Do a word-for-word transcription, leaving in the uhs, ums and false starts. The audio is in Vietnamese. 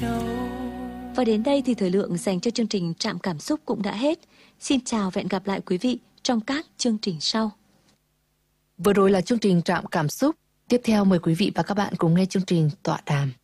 Và đến đây thì thời lượng dành cho chương trình Trạm Cảm Xúc cũng đã hết. Xin chào và hẹn gặp lại quý vị trong các chương trình sau. Vừa rồi là chương trình Trạm Cảm Xúc. Tiếp theo mời quý vị và các bạn cùng nghe chương trình Tọa Đàm.